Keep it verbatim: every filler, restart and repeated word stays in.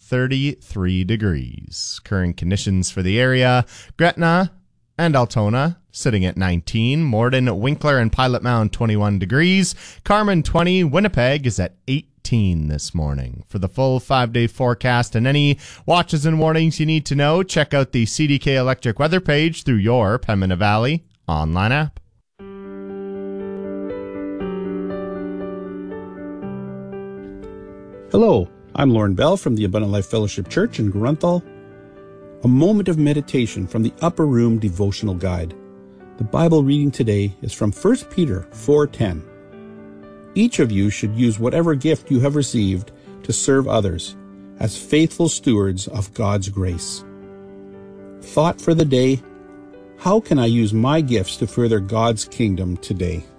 thirty-three degrees. Current conditions for the area, Gretna and Altona sitting at nineteen, Morden, Winkler, and Pilot Mound twenty-one degrees, Carmen twenty, Winnipeg is at eighteen this morning. For the full five-day forecast and any watches and warnings you need to know, check out the C D K Electric weather page through your Pembina Valley online app. Hello, I'm Lauren Bell from the Abundant Life Fellowship Church in Grunthal. A moment of meditation from the Upper Room Devotional Guide. The Bible reading today is from First Peter four ten. Each of you should use whatever gift you have received to serve others as faithful stewards of God's grace. Thought for the day: how can I use my gifts to further God's kingdom today?